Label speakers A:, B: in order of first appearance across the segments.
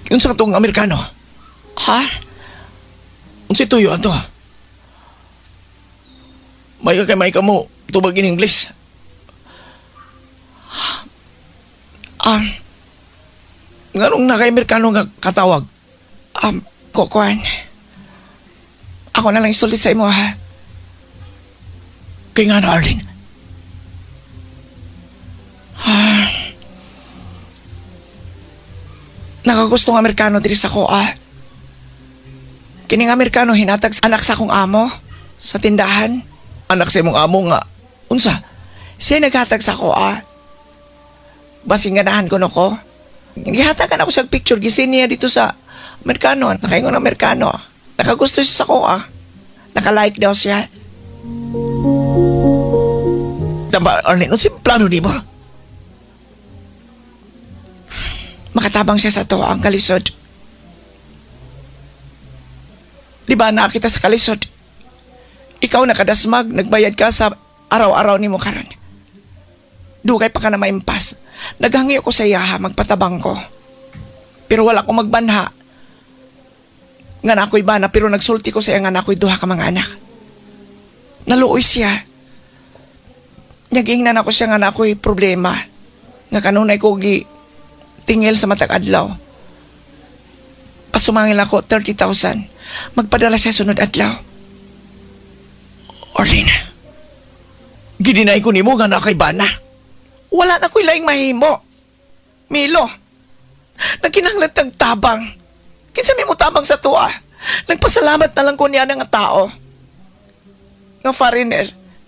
A: Unsa katong Amerikano?
B: Ha?
A: Unsay tuyo ato? May kay may kamo tubag in English. Nganong naka-Amerikano nga katawag?
B: Kukuan. Ako na lang isulit sa imo, ha?
A: Kay nga na, Arlene.
B: Nakagustong Amerikano diri sa ko, Kining Amerikano hinatag sa anak sa akong amo sa tindahan.
A: Anak sa imong amo nga. Unsa?
B: Siya naghatag sa ko, Basing ganahan ko no ko. Gihatagan ako sa picture, gisin niya dito sa Amerikano. Nakaingon Amerikano. Nakagusto siya sa ko, Nakalike daw siya.
A: Tama, Arlene, unsay plano nimo?
B: Makatabang siya sa to ang kalisod. Di ba nakita sa kalisod? Ikaw nakadasmag, nagbayad ka sa araw-araw ni mo karon. Dugay pa ka na maimpas. Naghangi ako sa iya, magpatabang ko. Pero wala ko magbanha. Nga na ako'y bana, pero nagsulti ko sa iya nga na ako'y duha ka mga anak. Naluoy siya. Nagingnan ako siya nga na ako'y problema. Nga kanunay ko tingil sa matag adlaw. Pasumangil ako 30,000. Magpadala siya sunod adlaw.
A: Arlene, gininay ko nimo nga na kay bana.
B: Wala na ko'y laing mahimo. Milo, nagkinahanglan tag tabang. Kinsa may mo tabang sa tuwa. Nagpasalamat na lang ko niya ng tao. Nga foreigner.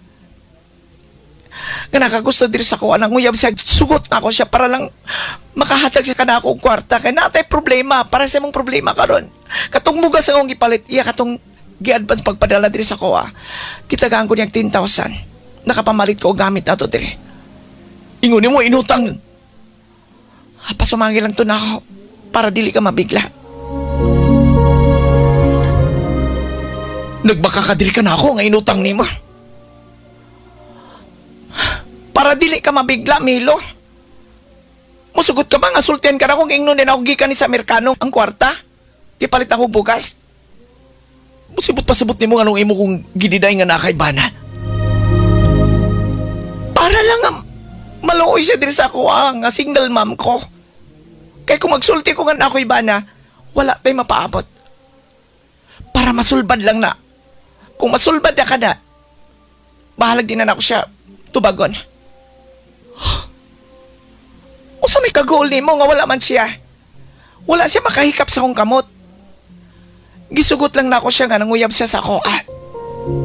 B: Nga nakagusto diri sa kuha. Nanguyab siya, sugot na ako siya para lang makahatag siya ka na akong kwarta. Kaya natay problema. Para sa mong problema karon. Katong mugas akong gipalit. Iya katong gi-advance pagpadala diri sa kuha. Kitagaan ko niyang 10,000. Nakapamalit ko o gamit na to diri.
A: Ingon mo inutang.
B: Pasumangil lang to na ako para dili ka mabigla.
A: Nagbaka ka diri ka na ako nga inutang nimo.
B: Para dili ka mabigla, Milo. Musugot ka ba nga sultihan ka na kung ingnon din ako gikan ni sa Amerikano ang kwarta? Ipalit ako bugas.
A: Musibot pasabot nimo nga nung imo kong gididay nga nakay bana.
B: Para lang nga maluoy siya diri sa ako nga single mom ko. Kaya kung magsulti ko nga na ako'y bana, wala tayo mapaabot. Para masulbad lang na. Kung masulbad na ka na, bahalag din na ako siya tubagon. O sa may kagool ni mo nga wala man siya. Wala siya makahikap sa akong kamot. Gisugot lang na ako siya nga nanguyab siya sa ako,